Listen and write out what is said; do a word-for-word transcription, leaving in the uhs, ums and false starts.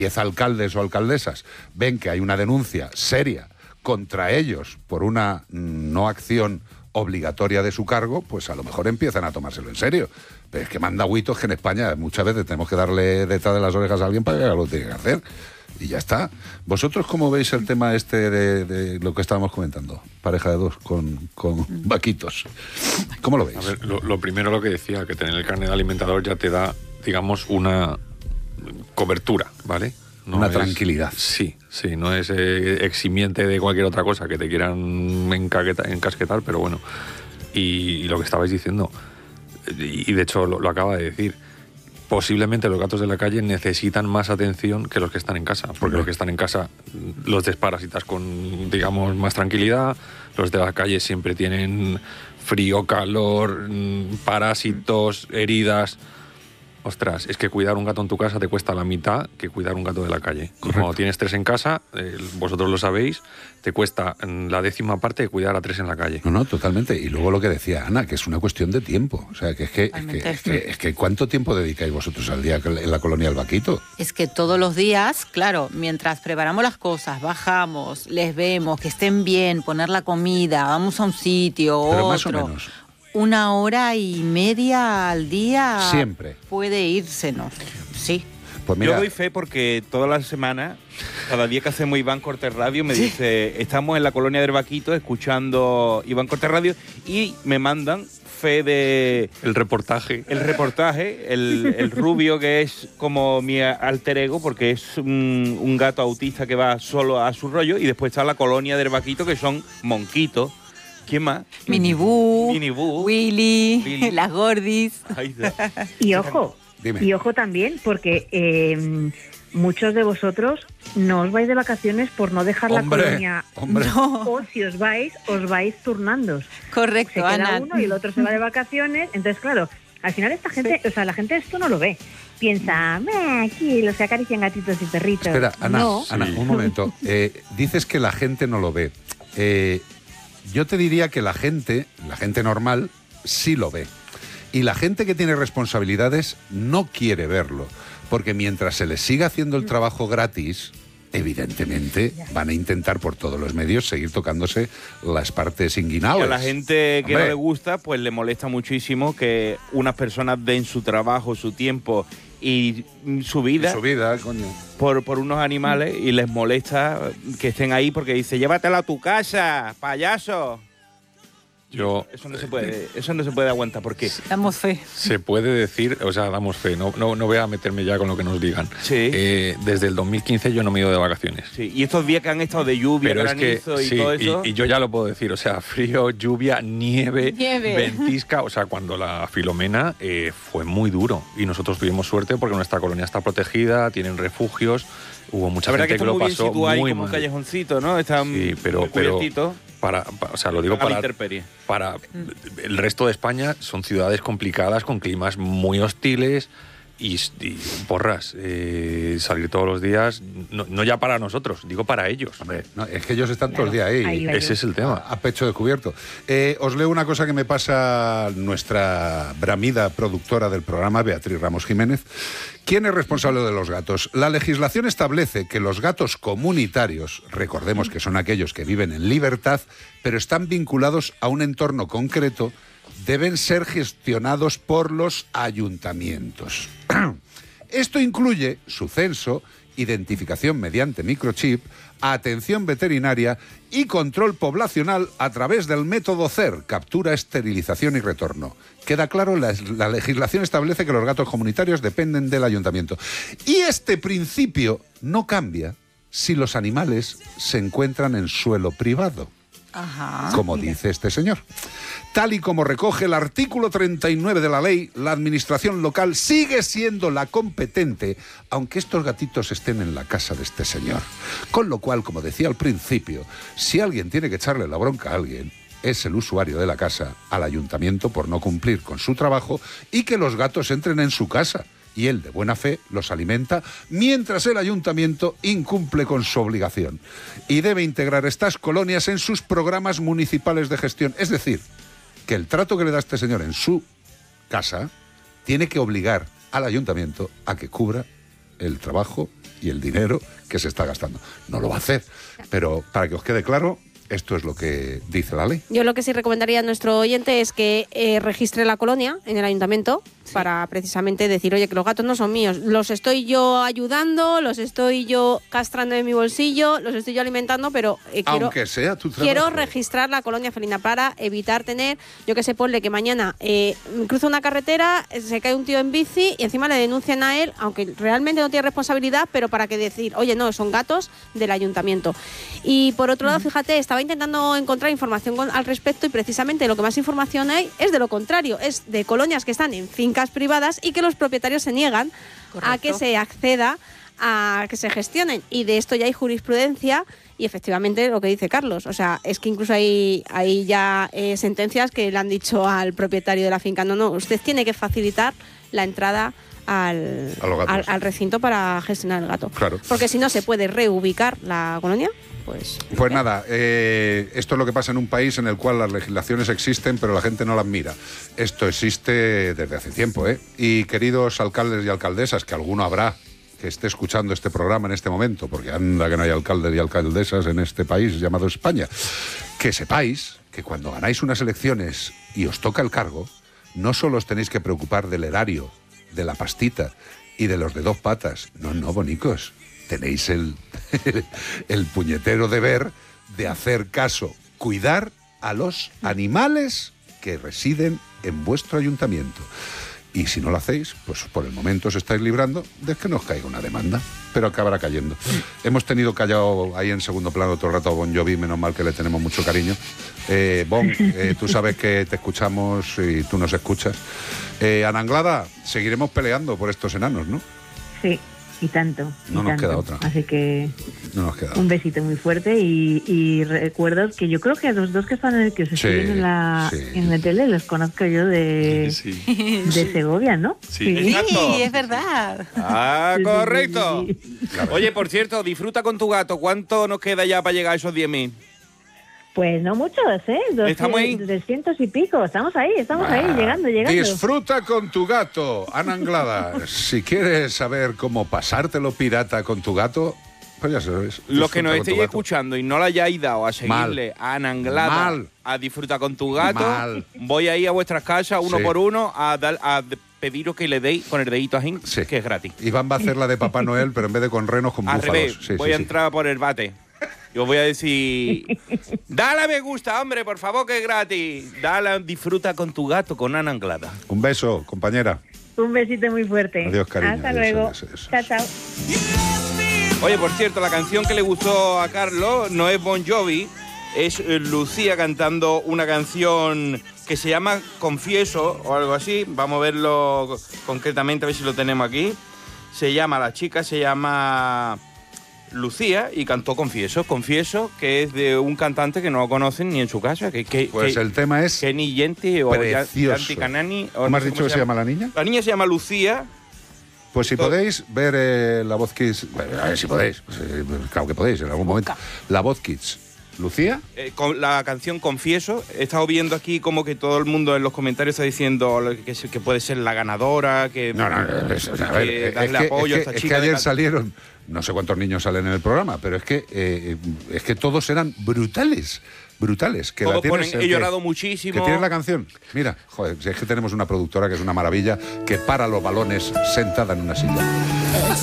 diez alcaldes o alcaldesas ven que hay una denuncia seria contra ellos por una no acción obligatoria de su cargo, pues a lo mejor empiezan a tomárselo en serio. Pero es que manda huitos que en España muchas veces tenemos que darle detrás de las orejas a alguien para que haga lo que tiene que hacer. Y ya está. ¿Vosotros cómo veis el tema este de, de lo que estábamos comentando? Pareja de dos con, con vaquitos. ¿Cómo lo veis? A ver, lo, lo primero lo que decía, que tener el carnet de alimentador ya te da, digamos, una cobertura, ¿vale? No una es, tranquilidad. Sí, sí, no es eh, eximiente de cualquier otra cosa que te quieran encaqueta, encasquetar, pero bueno. Y, y lo que estabais diciendo, y de hecho lo, lo acaba de decir, posiblemente los gatos de la calle necesitan más atención que los que están en casa, porque los que están en casa los desparasitas con, digamos, más tranquilidad, los de la calle siempre tienen frío, calor, parásitos, heridas. Ostras, es que cuidar un gato en tu casa te cuesta la mitad que cuidar un gato de la calle. Correcto. Cuando tienes tres en casa, eh, vosotros lo sabéis, te cuesta la décima parte de cuidar a tres en la calle. No, no, totalmente. Y luego lo que decía Ana, que es una cuestión de tiempo. O sea, que es que, es que, es que, es que ¿cuánto tiempo dedicáis vosotros al día en la colonia El Vaquito? Es que todos los días, claro, mientras preparamos las cosas, bajamos, les vemos, que estén bien, poner la comida, vamos a un sitio, Pero otro... más o menos... Una hora y media al día siempre puede írsenos, sí. Pues mira, yo doy fe porque toda la semana, cada día que hacemos Iván Cortés Radio, me dice, estamos en la colonia del Vaquito escuchando Iván Cortés Radio y me mandan fe de... El reportaje. El reportaje, el, el rubio que es como mi alter ego porque es un, un gato autista que va solo a su rollo, y después está la colonia del Vaquito que son monquitos. ¿Quién más? Minibú, Minibú Willy, Willy, las gordis. Y ojo, Dime. y ojo también, porque eh, muchos de vosotros no os vais de vacaciones por no dejar hombre, la colonia. Hombre. No. O si os vais, os vais turnándos. Correcto, se queda Ana. uno y el otro se va de vacaciones. Entonces, claro, al final esta gente, o sea, la gente esto no lo ve. Piensa, aquí los que acarician gatitos y perritos. Espera, Ana, no. Ana un momento. Eh, dices que la gente no lo ve. Eh... Yo te diría que la gente, la gente normal, sí lo ve. Y la gente que tiene responsabilidades no quiere verlo. Porque mientras se les siga haciendo el trabajo gratis, evidentemente van a intentar por todos los medios seguir tocándose las partes inguinales. Y a la gente que Hombre. no le gusta, pues le molesta muchísimo que unas personas den su trabajo, su tiempo y su vida, y su vida coño. Por, por unos animales, y les molesta que estén ahí porque dice, llévatela a tu casa, payaso. Yo, eso no se puede, eso no se puede aguantar porque damos fe. Se puede decir, o sea, damos fe. No, no, no voy a meterme ya con lo que nos digan. Sí. Eh, desde el dos mil quince yo no me he ido de vacaciones. Sí. Y estos días que han estado de lluvia, Pero granizo es que, y sí, todo eso. Y, y yo ya lo puedo decir, o sea, frío, lluvia, nieve, nieve. ventisca. O sea, cuando la Filomena eh, fue muy duro y nosotros tuvimos suerte porque nuestra colonia está protegida, tienen refugios. Hubo mucha gente que, que lo muy pasó bien muy ahí como mal. Un callejoncito, ¿no? Está sí, pero, pero para, para, o sea, lo digo para, para el resto de España son ciudades complicadas con climas muy hostiles y, y porras, eh, salir todos los días, no, no ya para nosotros, digo para ellos. Hombre, no, es que ellos están claro, todos los días ahí. ahí Ese es el tema. A, a pecho descubierto. Eh, os leo una cosa que me pasa nuestra bramida productora del programa, Beatriz Ramos Jiménez. ¿Quién es responsable de los gatos? La legislación establece que los gatos comunitarios, recordemos que son aquellos que viven en libertad, pero están vinculados a un entorno concreto, deben ser gestionados por los ayuntamientos. Esto incluye su censo, identificación mediante microchip, atención veterinaria y control poblacional a través del método C E R, captura, esterilización y retorno. Queda claro, la, la legislación establece que los gatos comunitarios dependen del ayuntamiento. Y este principio no cambia si los animales se encuentran en suelo privado. Ajá, como mira. dice este señor. Tal y como recoge el artículo treinta y nueve de la ley, la administración local sigue siendo la competente, aunque estos gatitos estén en la casa de este señor. Con lo cual, como decía al principio, si alguien tiene que echarle la bronca a alguien, es el usuario de la casa al ayuntamiento por no cumplir con su trabajo y que los gatos entren en su casa. Y él, de buena fe, los alimenta, mientras el ayuntamiento incumple con su obligación. Y debe integrar estas colonias en sus programas municipales de gestión. Es decir, que el trato que le da este señor en su casa tiene que obligar al ayuntamiento a que cubra el trabajo y el dinero que se está gastando. No lo va a hacer, pero para que os quede claro, esto es lo que dice la ley. Yo lo que sí recomendaría a nuestro oyente es que eh, registre la colonia en el ayuntamiento, sí, para precisamente decir, oye, que los gatos no son míos, los estoy yo ayudando, los estoy yo castrando en mi bolsillo, los estoy yo alimentando, pero eh, quiero, aunque sea tu trabajo, quiero registrar la colonia felina para evitar tener, yo que sé, ponle que mañana eh, cruza una carretera, se cae un tío en bici y encima le denuncian a él, aunque realmente no tiene responsabilidad, pero para que decir, oye, no, son gatos del ayuntamiento. Y por otro lado, fíjate, estaba intentando encontrar información con, al respecto, y precisamente lo que más información hay es de lo contrario, es de colonias que están en fincas privadas y que los propietarios se niegan, correcto, a que se acceda a que se gestionen, y de esto ya hay jurisprudencia y efectivamente lo que dice Carlos, o sea, es que incluso hay, hay ya eh, sentencias que le han dicho al propietario de la finca, no, no, usted tiene que facilitar la entrada al, al, al recinto para gestionar el gato, claro, porque si no se puede reubicar la colonia. Pues, pues nada, eh, esto es lo que pasa en un país en el cual las legislaciones existen, pero la gente no las mira. Esto existe desde hace tiempo, ¿eh? Y queridos alcaldes y alcaldesas, que alguno habrá que esté escuchando este programa en este momento, porque anda que no hay alcaldes y alcaldesas en este país llamado España, que sepáis que cuando ganáis unas elecciones y os toca el cargo, no solo os tenéis que preocupar del erario, de la pastita y de los de dos patas. No, no, bonicos. Tenéis el, el puñetero deber de hacer caso, cuidar a los animales que residen en vuestro ayuntamiento. Y si no lo hacéis, pues por el momento os estáis librando de que nos caiga una demanda, pero acabará cayendo. Hemos tenido callado ahí en segundo plano todo el rato a Bon Jovi, menos mal que le tenemos mucho cariño. Eh, Bon, eh, tú sabes que te escuchamos y tú nos escuchas. Eh, Ana Anglada, seguiremos peleando por estos enanos, ¿no? Sí. Y tanto. No y nos tanto. queda otra. Así que no nos queda un besito muy fuerte y, y recuerdos que yo creo que a los dos que están en el que se sí, siguen en la sí. en la tele los conozco yo de, sí. de sí. Segovia, ¿no? Sí, Sí, Exacto. es verdad. Ah, Sí, sí, correcto. sí, sí. Claro. Oye, por cierto, disfruta con tu gato. ¿Cuánto nos queda ya para llegar a esos diez mil? Pues no muchos, ¿eh? Dos, ¿Estamos ahí? trescientos y pico. Estamos ahí, estamos ahí, llegando, llegando. Disfruta con tu gato, Ana Anglada. Si quieres saber cómo pasártelo pirata con tu gato, pues ya sabes. Los que nos disfruta con tu estéis gato. escuchando y no la hayáis dado a seguirle a Ana Anglada, Mal. a disfrutar con tu gato, Mal. voy a ir a vuestras casas uno Sí. por uno a, dar, a de- pediros que le deis con el dedito a Jim, Sí. que es gratis. Iván va a hacer la de Papá Noel, pero en vez de con renos, con Al búfalos. revés, Sí, voy sí, a sí. entrar por el bate. Y os voy a decir, dale a me gusta, hombre, por favor, que es gratis. Dale, disfruta con tu gato, con Ana Anglada. Un beso, compañera. Un besito muy fuerte. Adiós, cariño. Hasta Adiós, luego. adiós, adiós. Chao, chao. Oye, por cierto, la canción que le gustó a Carlos no es Bon Jovi, es eh, Lucía cantando una canción que se llama Confieso o algo así. Vamos a verlo concretamente, a ver si lo tenemos aquí. Se llama, la chica se llama Lucía y cantó Confieso. Confieso, que es de un cantante que no lo conocen ni en su casa. Que, que, Pues que, el tema es Kenny Genti o precioso. Yanti Canani. o ¿Cómo no has sé dicho que se llama la niña? La niña se llama Lucía. Pues si Todo. podéis ver eh, la voz Kids, a ver si podéis, pues, eh, claro que podéis en algún momento. La voz Kids. Lucía, Eh, con la canción Confieso, he estado viendo aquí como que todo el mundo en los comentarios está diciendo lo que, que puede ser la ganadora, que, no, no, no, es, a ver, que es darle que, apoyo es que- a esta es chica. que de ayer can- salieron, no sé cuántos niños salen en el programa, pero es que eh, es que todos eran brutales, brutales. Que la Todos tienes, ponen, eh, he que- llorado Que muchísimo. tienes la canción. Mira, joder, si es que tenemos una productora que es una maravilla, que para los balones sentada en una silla.